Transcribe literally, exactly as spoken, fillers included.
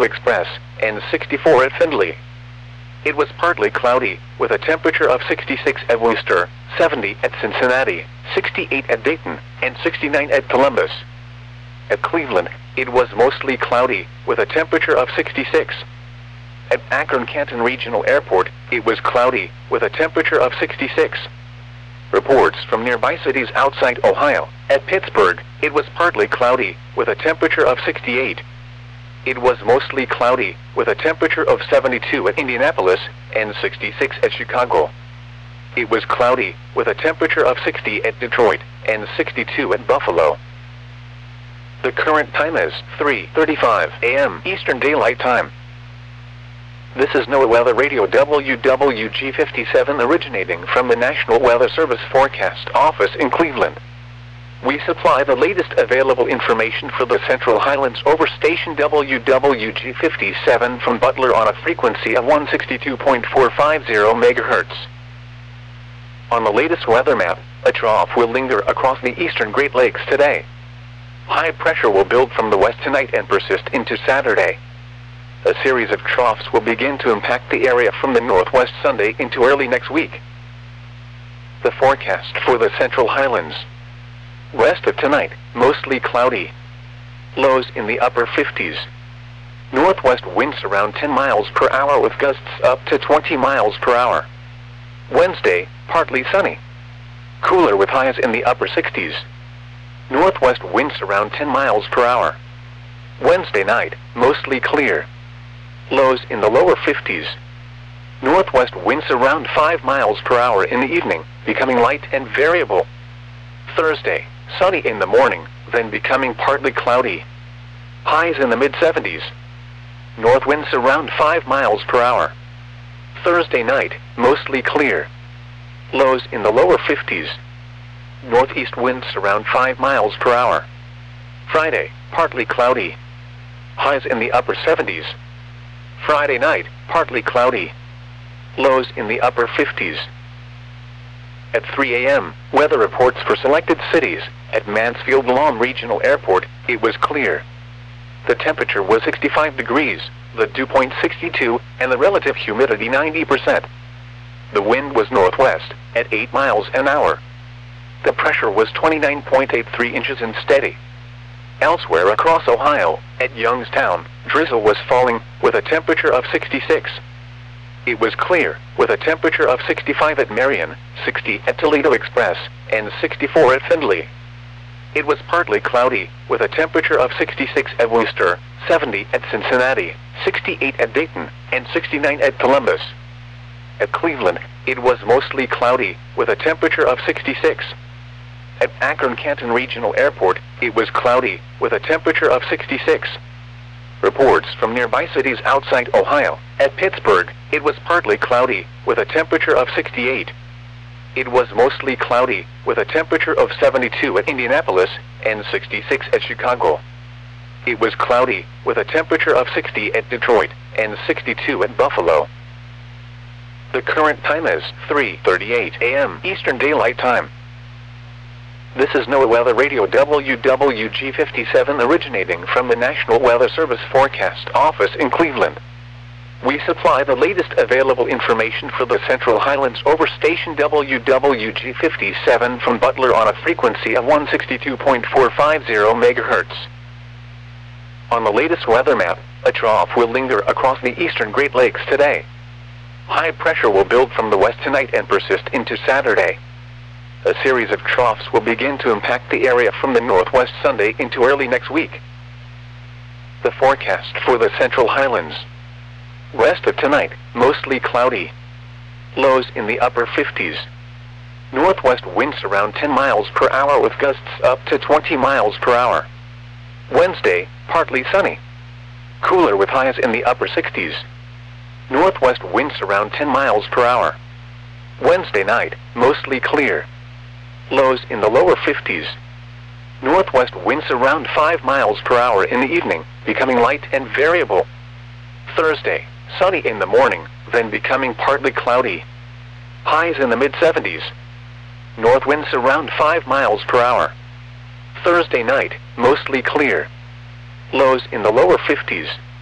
Toledo Express, and sixty-four at Findlay. It was partly cloudy, with a temperature of sixty-six at Worcester, seventy at Cincinnati, sixty-eight at Dayton, and sixty-nine at Columbus. At Cleveland, it was mostly cloudy, with a temperature of sixty-six. At Akron-Canton Regional Airport, it was cloudy, with a temperature of sixty-six. Reports from nearby cities outside Ohio. At Pittsburgh, it was partly cloudy, with a temperature of sixty-eight. It was mostly cloudy, with a temperature of seventy-two at Indianapolis, and sixty-six at Chicago. It was cloudy, with a temperature of sixty at Detroit, and sixty-two at Buffalo. The current time is three thirty-five a m Eastern Daylight Time. This is NOAA Weather Radio W W G fifty-seven originating from the National Weather Service Forecast Office in Cleveland. We supply the latest available information for the Central Highlands over station W W G fifty-seven from Butler on a frequency of one sixty-two point four five zero megahertz. On the latest weather map, a trough will linger across the eastern Great Lakes today. High pressure will build from the west tonight and persist into Saturday. A series of troughs will begin to impact the area from the northwest Sunday into early next week. The forecast for the Central Highlands. West of tonight, mostly cloudy. Lows in the upper fifties. Northwest winds around ten miles per hour with gusts up to twenty miles per hour. Wednesday, partly sunny. Cooler with highs in the upper sixties. Northwest winds around ten miles per hour. Wednesday night, mostly clear. Lows in the lower fifties. Northwest winds around five miles per hour in the evening, becoming light and variable. Thursday, sunny in the morning, then becoming partly cloudy. Highs in the mid seventies. North winds around five miles per hour. Thursday night, mostly clear. Lows in the lower fifties. Northeast winds around five miles per hour. Friday, partly cloudy. Highs in the upper seventies. Friday night, partly cloudy. Lows in the upper fifties. At three a m, weather reports for selected cities. At Mansfield-Lom Regional Airport, it was clear. The temperature was sixty-five degrees, the dew point sixty-two, and the relative humidity ninety percent. The wind was northwest, at eight miles an hour. The pressure was twenty-nine point eight three inches and steady. Elsewhere across Ohio, at Youngstown, drizzle was falling, with a temperature of sixty-six. It was clear, with a temperature of sixty-five at Marion, sixty at Toledo Express, and sixty-four at Findlay. It was partly cloudy, with a temperature of sixty-six at Worcester, seventy at Cincinnati, sixty-eight at Dayton, and sixty-nine at Columbus. At Cleveland, it was mostly cloudy, with a temperature of sixty-six. At Akron-Canton Regional Airport, it was cloudy, with a temperature of sixty-six. Reports from nearby cities outside Ohio. At Pittsburgh, it was partly cloudy, with a temperature of sixty-eight. It was mostly cloudy, with a temperature of seventy-two at Indianapolis, and sixty-six at Chicago. It was cloudy, with a temperature of sixty at Detroit, and sixty-two at Buffalo. The current time is three thirty-eight a m Eastern Daylight Time. This is NOAA Weather Radio W W G fifty-seven originating from the National Weather Service Forecast Office in Cleveland. We supply the latest available information for the Central Highlands over station W W G fifty-seven from Butler on a frequency of one sixty-two point four five zero megahertz. On the latest weather map, a trough will linger across the eastern Great Lakes today. High pressure will build from the west tonight and persist into Saturday. A series of troughs will begin to impact the area from the northwest Sunday into early next week. The forecast for the Central Highlands. West of tonight, mostly cloudy. Lows in the upper fifties. Northwest winds around ten miles per hour with gusts up to twenty miles per hour. Wednesday, partly sunny. Cooler with highs in the upper sixties. Northwest winds around ten miles per hour. Wednesday night, mostly clear. Lows in the lower fifties. Northwest winds around five miles per hour in the evening, becoming light and variable. Thursday, sunny in the morning, then becoming partly cloudy. Highs in the mid seventies. North winds around five miles per hour. Thursday night, mostly clear. Lows in the lower fifties.